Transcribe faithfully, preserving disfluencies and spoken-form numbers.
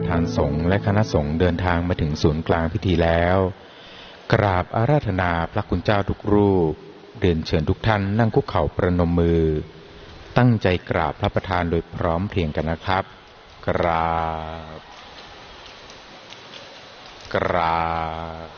ธานสงฆ์และคณะสงฆ์เดินทางมาถึงศูนย์กลางพิธีแล้วกราบอาราธนาพระคุณเจ้าทุกรูปเรียนเชิญทุกท่านนั่งคุกเข่าประนมมือตั้งใจกราบพระประธานโดยพร้อมเพรียงกันนะครับกราบกราบ